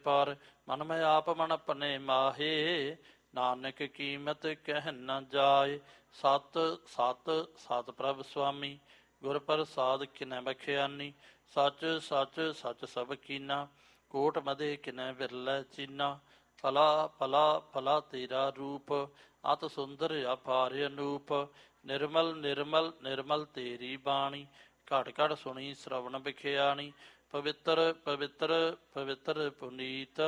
ਪਰ ਮਨ ਮੈਂ ਆਪ ਮਨ ਆਪਣੇ ਮਾਹੇ, ਨਾਨਕ ਕੀਮਤ ਕਹਿ ਨ ਜਾਏ। ਸਤ ਸਤ ਸਤ ਪ੍ਰਭ ਸੁਆਮੀ, ਗੁਰ ਪ੍ਰਸਾਦ ਕਿਨੈ ਬਖਿਆਨੀ। ਸੱਚ ਸੱਚ ਸੱਚ ਸਭ ਕੀਨਾ, ਕੋਟ ਮਦੇ ਕਿਨੈ ਬਿਰਲੇ ਚੀਨਾ। ਭਲਾ ਭਲਾ ਭਲਾ ਤੇਰਾ ਰੂਪ, ਅਤ ਸੁੰਦਰ ਅਪਾਰ ਅਨੂਪ। ਨਿਰਮਲ ਨਿਰਮਲ ਨਿਰਮਲ ਤੇਰੀ ਬਾਣੀ, ਘਟ ਘਟ ਸੁਣੀ ਸ਼ਰਵਣ ਬਿਖਿਆਣੀ। ਪਵਿੱਤਰ ਪਵਿੱਤਰ ਪਵਿੱਤਰ ਪੁਨੀਤ,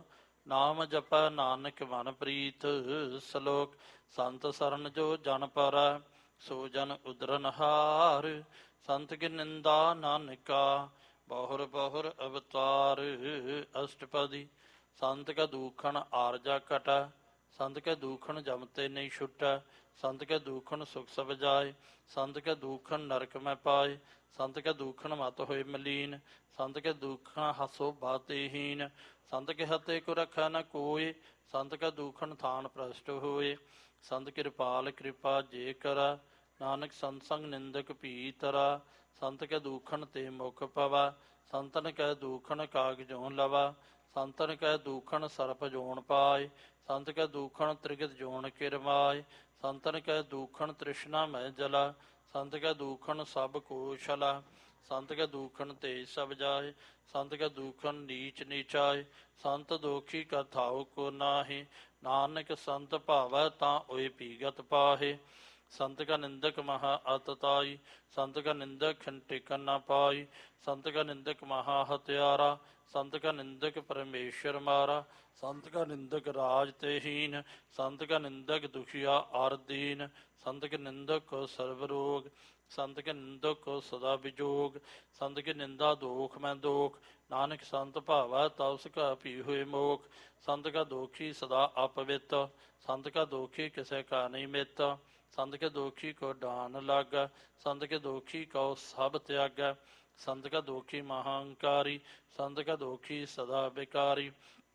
ਨਾਮ ਜਪੈ ਨਾਨਕ ਮਨ ਪ੍ਰੀਤ। ਸਲੋਕ ਸੰਤ ਸਰਨ ਜੋ ਜਨ ਪਰੈ, ਸੋ ਜਨ ਉਦਰਨ ਹਾਰ। ਸੰਤ ਕੀ ਨਿੰਦਾ ਨਾਨਕਾ, ਬਹੁਰ ਬਹੁਰ ਅਵਤਾਰ। ਅਸ਼ਟਪਦੀ ਸੰਤ ਕੈ ਦੂਖਣ ਆਰਜਾ ਕਟੈ, ਸੰਤ ਕੈ ਦੂਖਣ ਜਮ ਤੇ ਨਹੀਂ ਛੁਟੈ। ਸੰਤ ਕੈ ਦੂਖਣ ਸੁਖ ਸਭ ਜਾਏ, ਸੰਤ ਕੈ ਦੂਖਣ ਨਰਕ ਮੈਂ ਪਾਏ। ਸੰਤ ਕੈ ਦੂਖਣ ਮਤ ਹੋਏ ਮਲੀਨ, ਸੰਤ ਕੈ ਦੂਖਣ ਹਸੋ ਬਾਤੇਹੀਨ। ਸੰਤ ਕੇ ਹਤੇ ਕੋ ਰਖੈ ਨ ਕੋਇ, ਸੰਤ ਕੈ ਦੂਖਣ ਥਾਨ ਪ੍ਰਸਟ ਹੋਏ। ਸੰਤ ਕਿਰਪਾਲ ਕਿਰਪਾ ਜੇ ਕਰੈ, ਨਾਨਕ ਸੰਤ ਸੰਗ ਨਿੰਦਕ ਭੀ ਤਰੈ। ਸੰਤ ਕੈ ਦੂਖਣ ਤੇ ਮੁਖ ਪਵੈ, ਸੰਤਨ ਕੈ ਦੂਖਣ ਕਾਗ ਜੋਨ ਲਵੈ। ਸੰਤਨ ਕੈ ਦੂਖਣ ਸਰਪ ਜੋਨ ਪਾਏ, ਸੰਤ ਕੈ ਦੂਖਣ ਤ੍ਰਿਗਤ ਜੋਨ ਕਿਰਮਾਏ। ਸੰਤਨ ਕੈ ਦੂਖਣ ਤ੍ਰਿਸ਼ਨਾ ਮੈਂ ਜਲਾ, ਸੰਤ ਕੈ ਦੂਖਣ ਸਭ ਕੋ ਛਲਾ। ਸੰਤ ਕੈ ਦੂਖਣ ਤੇ ਸਭ ਜਾਏ, ਸੰਤ ਕੈ ਦੂਖਣ ਨੀਚ ਨੀਚਾਏ। ਸੰਤ ਦੋਖੀ ਕਾ ਥਾਉ ਕੋ ਨਾਹੀ, ਨਾਨਕ ਸੰਤ ਭਾਵੈ ਤਾਂ ਓਏ ਪੀਗਤ ਪਾਹੇ। ਸੰਤ ਕਾ ਨਿੰਦਕ ਮਹਾ ਅਤਤਾਈ, ਸੰਤ ਕਾ ਨਿੰਦਕ ਖਿਨ ਟਿਕਨ ਨਾ ਪਾਈ। ਸੰਤ ਕਾ ਨਿੰਦਕ ਮਹਾ ਹਤਿਆਰਾ, ਸੰਤ ਕਾ ਨਿੰਦਕ ਪਰਮੇਸ਼ਰ ਮਾਰਾ। ਸੰਤ ਕਾ ਨਿੰਦਕ ਰਾਜ ਤੇ ਹੀਨ, ਸੰਤ ਕਾ ਨਿੰਦਕ ਦੁਖੀਆ ਆਰ ਦੀਨ। ਸੰਤ ਕੇ ਨਿੰਦਕ ਕੋ ਸਰਬ ਰੋਗ, ਸੰਤ ਕੇ ਨਿੰਦਕ ਕੋ ਸਦਾ ਵਿਜੋਗ। ਸੰਤ ਕੀ ਨਿੰਦਾ ਦੋਖ ਮੈਂ ਦੋਖ, ਨਾਨਕ ਸੰਤ ਭਾਵੈ ਤਾ ਉਸ ਕਾ ਭੀ ਹੋਏ ਮੋਖ। ਸੰਤ ਕਾ ਦੋਖੀ ਸਦਾ ਅਪਵਿੱਤ, ਸੰਤ ਕਾ ਦੋਖੀ ਕਿਸੇ ਕਾ ਨਹੀਂ ਮਿੱਤ। ਸੰਤ ਕੇ ਦੋਖੀ ਕੋ ਡਾਨ ਲਾਗੈ, ਸੰਤ ਕੇ ਦੋਖੀ ਕਉ ਸਭ ਤਿਆਗੈ। ਸੰਤ ਕਾ ਦੋਖੀ ਮਹਾਂਕਾਰੀ, ਸੰਤ ਕਾ ਦੋਖੀ ਸਦਾ ਬਿਕਾਰੀ।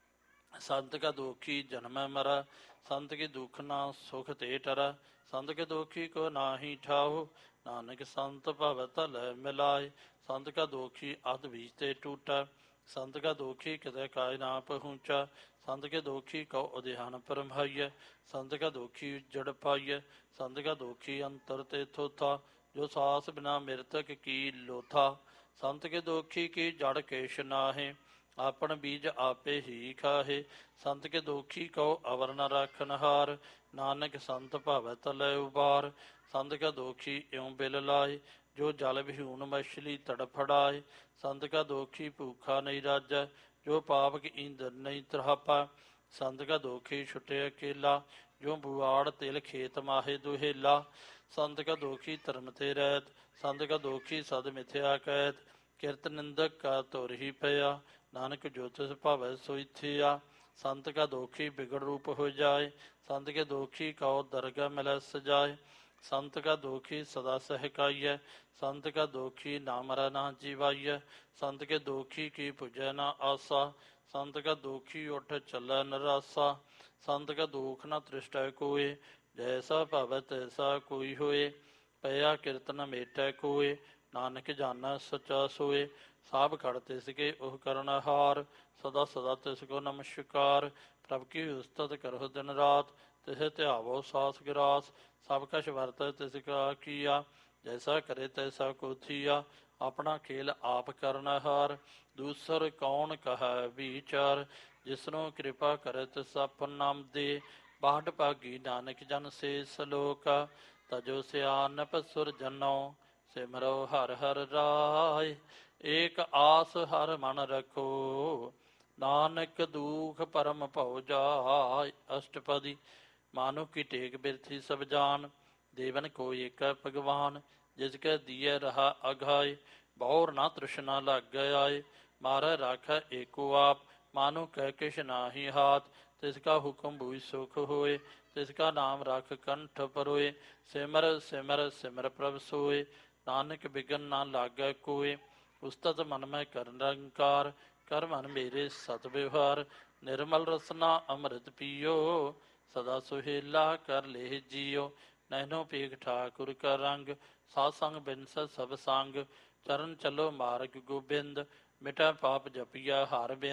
ਸੰਤ ਕਾ ਦੋਖੀ ਜਨਮੈ ਮਰੈ, ਸੰਤ ਕੀ ਦੁਖ ਨਾ ਸੁਖ ਤੇ ਟਰੈ। ਸੰਤ ਕੇ ਦੋਖੀ ਕੋ ਨਾਹੀ ਠਾਓ, ਨਾਨਕ ਸੰਤ ਭਵ ਤਲੈ ਮਿਲਾਏ। ਸੰਤ ਕਾ ਦੋਖੀ ਅਧ ਬੀਜ ਤੇ ਟੂਟੈ, ਸੰਤ ਕਾ ਦੋਖੀ ਕਿਤੇ ਕਾਇ ਨਾ ਪਹੁੰਚੈ। ਸੰਤ ਕੇ ਦੋਖੀ ਕਉ ਉਦਿਆਨ ਪਰਮਾਈਐ, ਸੰਤ ਕਾ ਦੋਖੀ ਜੜ ਪਾਈਐ। ਸੰਤ ਕਾ ਦੋਖੀ ਅੰਤਰ ਤੇ ਥੋਥਾ, ਜੋ ਸਾਸ ਬਿਨਾ ਮਿਰਤਕ ਕੀ ਲੋਥਾ। ਸੰਤ ਕੇ ਦੋਖੀ ਕੀ ਜੜ ਕੇਸ਼ ਨਾਹੇ, ਆਪਨ ਬੀਜ ਆਪੇ ਹੀ ਖਾਹੇ। ਸੰਤ ਕੇ ਦੋਖੀ ਕਉ ਅਵਰ ਨ ਰਾਖਨ ਹਾਰ, ਨਾਨਕ ਸੰਤ ਭਾਵੈ ਤਲੈ ਉਬਾਰ। ਸੰਤ ਕਾ ਦੋਖੀ ਇਉ ਬਿਲ ਲਾਏ, ਜੋ ਜਲ ਵਿਹੂਨ ਮਛਲੀ ਤੜਫੜਾਏ। ਸੰਤ ਕਾ ਦੋਖੀ ਭੂਖਾ ਨਹੀਂ ਰਾਜੈ, ਜੋ ਪਾਵਕ ਈਂਧਰ ਨਹੀਂ ਤ੍ਰਾਪੈ। ਸੰਤ ਕਾ ਦੋਖੀ ਛੁਟੇ ਅਕੇਲਾ, ਜੋ ਬੁਆੜ ਤਿਲ ਖੇਤ ਮਾਹੇ ਦੁਹੇਲਾ। ਸੰਤ ਕਾ ਦੋਖੀ ਧਰਮ ਤੇ ਰਹਿਤ, ਸੰਤ ਕਾ ਦੋਖੀ ਸਦ ਮਿਥਿਆ ਕਹਿਤ। ਕਿਰਤ ਨਿੰਦਕ ਕਾ ਧੁਰ ਹੀ ਪਿਆ, ਨਾਨਕ ਜੋ ਤਿਸ ਭਾਵੈ ਸੋਈ ਥਿਆ। ਸੰਤ ਕਾ ਦੋਖੀ ਬਿਗੜ ਰੂਪ ਹੋ ਜਾਏ, ਸੰਤ ਕੇ ਦੋਖੀ ਕਉ ਦਰਗਹ ਮਿਲੈ ਸਜਾਏ। ਸੰਤ ਕਾ ਦੋਖੀ ਸਦਾ ਸਹਿਕਾਈਐ, ਸੰਤ ਕਾ ਦੋਖੀ ਨਾ ਮਰੈ ਨਾ ਜੀਵਾਈਐ। ਸੰਤ ਕੇ ਦੋਖੀ ਕੀ ਪੁਜੈ ਨਾ ਆਸਾ, ਸੰਤ ਕਾ ਦੋਖੀ ਉਠ ਚੱਲੈ ਨਰਾਸਾ। ਸੰਤ ਕਾ ਦੋਖ ਨਾ ਤ੍ਰਿਸ਼ਟੈ ਕੋਇ, ਜੈਸਾ ਭਾਵੈ ਤੈਸਾ ਕੋਈ ਹੋਏ। ਪਿਆ ਕਿਰਤ ਨ ਮੇਟੈ ਕੋਇ, ਨਾਨਕ ਜਾਣੈ ਸੱਚਾ ਸੋਏ। ਸਾਬ ਖੜ ਤਿਸ ਕੇ ਉਹ ਕਰਨ ਹਾਰ, ਸਦਾ ਸਦਾ ਤਿਸ ਕੋ ਨਮਸਕਾਰ। ਪ੍ਰਭ ਕੀ ਉਸਤਤ ਕਰਹੁ ਦਿਨ ਰਾਤ, ਤਿਸ ਧਿਆਵੋ ਸਾਸ ਗਿਰਾਸ। ਸਭ ਕਛ ਵਰਤੈ ਤਿਸ ਕਾ ਕੀਆ, ਜੈਸਾ ਕਰੇ ਤੈਸਾ ਕੋ ਥੀਆ। ਆਪਣਾ ਖੇਲ ਆਪ ਕਰਨ ਹਾਰ, ਦੂਸਰ ਕੌਣ ਕਹੈ ਵਿਚਾਰ। ਜਿਸਨੂੰ ਕਿਰਪਾ ਕਰੇ ਤਿਸ ਆਪਨ ਨਾਮ ਦੇ, ਬਾਹਠ ਭਾਗੀ ਨਾਨਕ ਜਨ ਸੇ ਸਲੋਕਾ। ਤਜੋ ਸਿਆਨਪ ਸੁਰ ਜਨੋ, ਸਿਮਰੋ ਹਰਿ ਹਰਿ ਰਾਇ। ਏਕ ਆਸ ਹਰਿ ਮਨ ਰਖੋ, ਨਾਨਕ ਦੂਖ ਪਰਮ ਭਉ ਜਾਇ। ਅਸ਼ਟਪਦੀ ਮਾਨੁ ਕੀ ਟੇਕ ਬਿਰਥੀ ਸਭ ਜਾਨ, ਦੇਵਨ ਕੋਈ ਏਕੈ ਭਗਵਾਨ। ਜਿਸ ਕੈ ਦੀਐ ਰਹਾ ਅਘਾਇ, ਬਹੁਰ ਨਾ ਤ੍ਰਿਸ਼ਨਾ ਲਾਗੈ ਆਏ। ਮਾਰੈ ਰਾਖੈ ਏਕੋ ਆਪ, ਮਾਨੁ ਕੈ ਕਿਛ ਨਾਹੀ ਹਾਥ। ਤਿਸ ਕਾ ਹੁਕਮ ਬੂਝ ਸੁਖ ਹੋਏ, ਤਿਸ ਕਾ ਨਾਮ ਰਖ ਕੰਠ ਪਰੋਏ। ਸਿਮਰ ਸਿਮਰ ਸਿਮਰ ਪ੍ਰਭ ਸੋਏ, ਨਾਨਕ ਬਿਗਨ ਨਾ ਲਾਗੈ ਕੋਇ। ਉਸਤਤ ਮਨ ਮੈਂ ਕਰ ਨਿਰੰਕਾਰ, ਕਰ ਮਨ ਮੇਰੇ ਸਤ ਵਿਵਹਾਰ। ਨਿਰਮਲ ਰਸਨਾ ਅੰਮ੍ਰਿਤ ਪੀਓ, ਸਦਾ ਸੁਹੇਲਾ ਕਰ ਲੇਹ ਜੀਓ। ਨੈਨੋ ਪੇਖ ਠਾਕੁਰ ਕਾ ਰੰਗ, ਸਾਧ ਸੰਗ ਬਿਨਸੈ ਸਭ ਸੰਗ। ਚਰਨ ਚਲੋ ਮਾਰਗ ਗੋਬਿੰਦ, ਮਿਟੈ ਪਾਪ ਜਪੀਆ ਹਰ ਬਿੰਦ।